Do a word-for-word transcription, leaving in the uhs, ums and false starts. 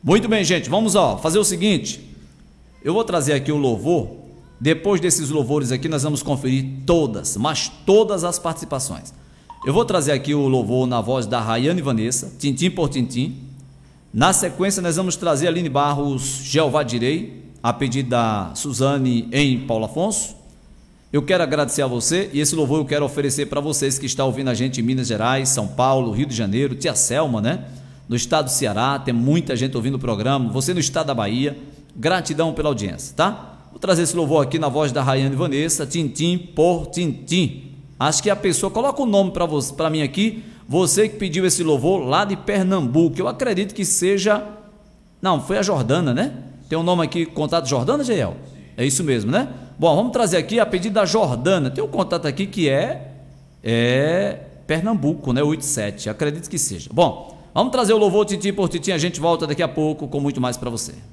Muito bem, gente, vamos ó, fazer o seguinte, eu vou trazer aqui o louvor, depois desses louvores aqui nós vamos conferir todas, mas todas as participações. Eu vou trazer aqui o louvor na voz da Rayane Vanessa, tintim por tintim. Na sequência nós vamos trazer a Aline Barros, Jeová Direi, a pedido da Suzane em Paulo Afonso. Eu quero agradecer a você e esse louvor eu quero oferecer para vocês que estão ouvindo a gente em Minas Gerais, São Paulo, Rio de Janeiro, Tia Selma, né? No estado do Ceará, tem muita gente ouvindo o programa, você no estado da Bahia, gratidão pela audiência, tá? Vou trazer esse louvor aqui na voz da Rayane Vanessa, tintim por tintim. Acho que a pessoa, coloca o nome para você, para mim aqui, você que pediu esse louvor lá de Pernambuco, eu acredito que seja, não, foi a Jordana, né? Tem um nome aqui, contato Jordana, Geiel? É isso mesmo, né? Bom, vamos trazer aqui a pedido da Jordana, tem um contato aqui que é, é Pernambuco, né? oitenta e sete, acredito que seja. Bom, vamos trazer o louvor tintim por tintim, a gente volta daqui a pouco com muito mais para você.